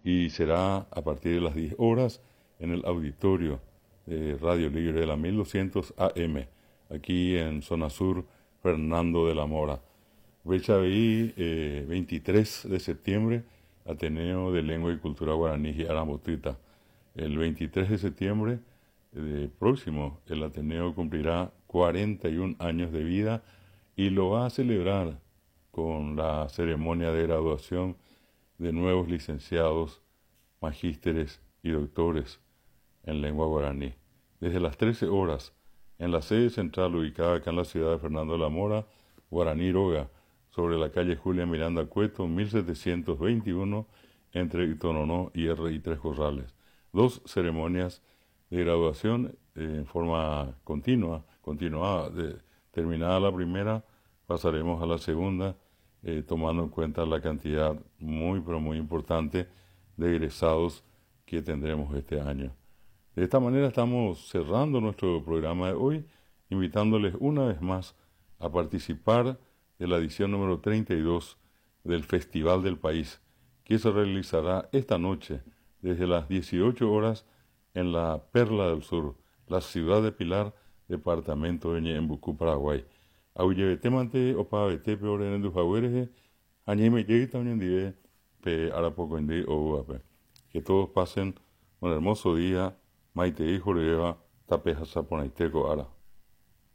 y será a partir de las 10 horas en el auditorio de Radio Libre de la 1200 AM, aquí en Zona Sur, Fernando de la Mora. Fecha 23 de septiembre, Ateneo de Lengua y Cultura Guaraní y Arambotita. El 23 de septiembre próximo, el Ateneo cumplirá 41 años de vida y lo va a celebrar con la ceremonia de graduación de nuevos licenciados, magísteres y doctores en lengua guaraní. Desde las 13 horas, en la sede central ubicada acá en la ciudad de Fernando de la Mora, Guaraní Roga, sobre la calle Julia Miranda Cueto, 1721, entre Itononó y R.I. Corrales. 2 ceremonias de graduación en forma continuada. Terminada la primera, pasaremos a la segunda, tomando en cuenta la cantidad muy, pero muy importante de egresados que tendremos este año. De esta manera estamos cerrando nuestro programa de hoy, invitándoles una vez más a participar de la edición número 32 del Festival del País, que se realizará esta noche desde las 18 horas en la Perla del Sur, la ciudad de Pilar, departamento de Ñembucú, Paraguay. Auyebetemante opavete peor en Dufaguereje, añeme lleguita un día pe arapoco en día. Que todos pasen un hermoso día, maite y joreba, tapeja saponaiteco ara.